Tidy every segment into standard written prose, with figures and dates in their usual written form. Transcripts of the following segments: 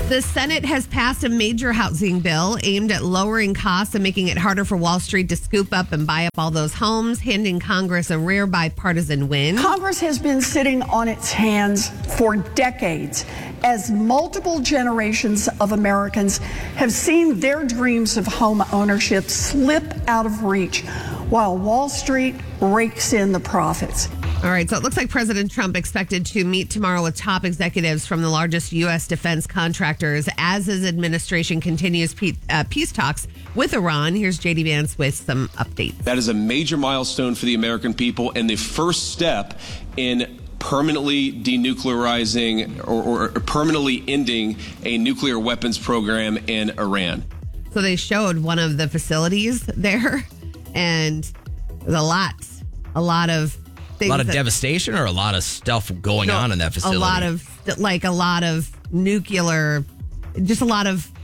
The Senate has passed a major housing bill aimed at lowering costs and making it harder for Wall Street to scoop up and buy up all those homes, handing Congress a rare bipartisan win. Congress has been sitting on its hands for decades as multiple generations of Americans have seen their dreams of home ownership slip out of reach while Wall Street rakes in the profits. All right, so it looks like President Trump expected to meet tomorrow with top executives from the largest U.S. defense contractors as his administration continues peace talks with Iran. Here's J.D. Vance with some updates. That is a major milestone for the American people and the first step in permanently denuclearizing or permanently ending a nuclear weapons program in Iran. So they showed one of the facilities there, and there's a lot of things. A lot of devastation or a lot of stuff going on in that facility? A lot of nuclear, just a lot of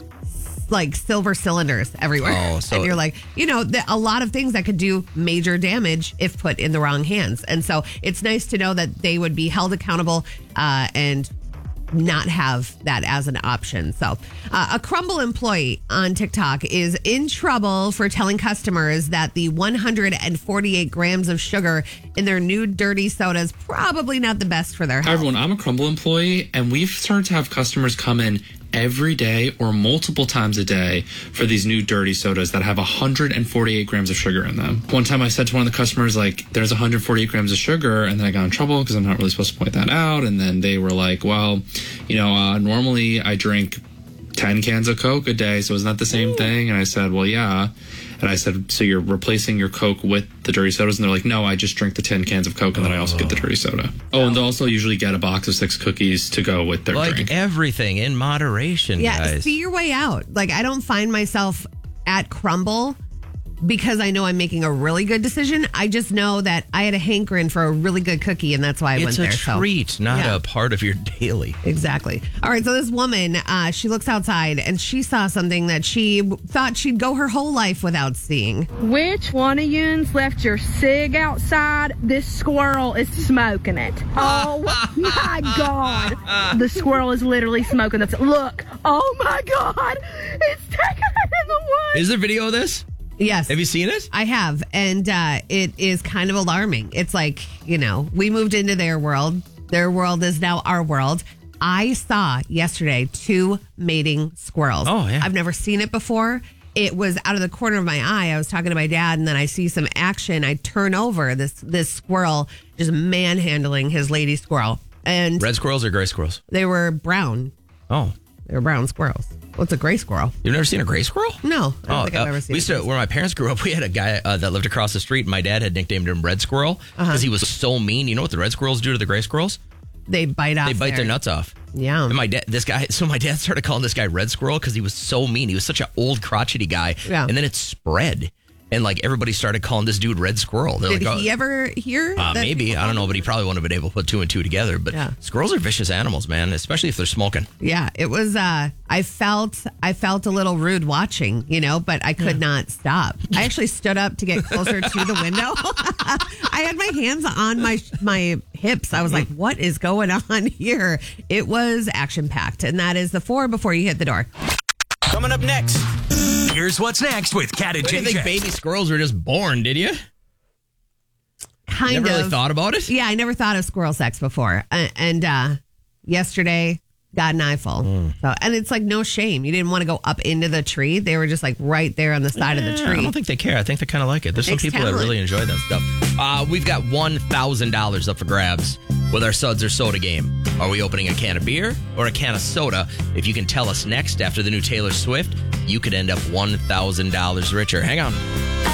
silver cylinders everywhere. Oh, so and you're like, a lot of things that could do major damage if put in the wrong hands. And so it's nice to know that they would be held accountable and not have that as an option. So a Crumbl employee on TikTok is in trouble for telling customers that the 148 grams of sugar in their new dirty soda is probably not the best for their health. Hi everyone, I'm a Crumbl employee, and we've started to have customers come in every day or multiple times a day for these new dirty sodas that have 148 grams of sugar in them. One time I said to one of the customers, there's 148 grams of sugar, and then I got in trouble because I'm not really supposed to point that out. And then they were like, well, normally I drink 10 cans of Coke a day, so isn't that the same thing? And I said, well, yeah. And I said, so you're replacing your Coke with the dirty sodas? And they're like, no, I just drink the 10 cans of Coke and then I also get the dirty soda. Oh, and they'll also usually get a box of 6 cookies to go with their drink. Everything in moderation, guys. See your way out. I don't find myself at Crumbl because I know I'm making a really good decision. I just know that I had a hankering for a really good cookie, and that's why I went there. It's a treat, not a part of your daily. Exactly. All right, so this woman, she looks outside, and she saw something that she thought she'd go her whole life without seeing. Which one of yous left your cig outside? This squirrel is smoking it. Oh, my God. The squirrel is literally smoking it. Look. Oh, my God. It's taking it in the woods. Is there video of this? Yes. Have you seen it? I have. And it is kind of alarming. It's we moved into their world. Their world is now our world. I saw yesterday 2 mating squirrels. Oh, yeah. I've never seen it before. It was out of the corner of my eye. I was talking to my dad, and then I see some action. I turn over this squirrel just manhandling his lady squirrel. And red squirrels or gray squirrels? They were brown. Oh. They were brown squirrels. What's a gray squirrel? You've never seen a gray squirrel? No. I don't think I've ever seen it. Where my parents grew up, we had a guy that lived across the street, and my dad had nicknamed him Red Squirrel because he was so mean. You know what the red squirrels do to the gray squirrels? They bite their nuts off. Yeah. And my dad started calling this guy Red Squirrel because he was so mean. He was such an old, crotchety guy. Yeah. And then it spread. And everybody started calling this dude Red Squirrel. They're Did he ever hear? Maybe. I don't know, but he probably wouldn't have been able to put 2 and 2 together. But squirrels are vicious animals, man, especially if they're smoking. Yeah, it was, I felt a little rude watching, but I could not stop. I actually stood up to get closer to the window. I had my hands on my hips. I was like, what is going on here? It was action-packed, and that is the 4 before you hit the door. Coming up next, here's what's next with Cat and JJ. You think baby squirrels were just born, did you? Kind of. Never really thought about it? Yeah, I never thought of squirrel sex before. And yesterday, got an eyeful. So, and it's no shame. You didn't want to go up into the tree. They were just right there on the side of the tree. I don't think they care. I think they kind of like it. There's some people that really enjoy that stuff. We've got $1,000 up for grabs with our Suds or Soda game. Are we opening a can of beer or a can of soda? If you can tell us next after the new Taylor Swift, you could end up $1,000 richer. Hang on.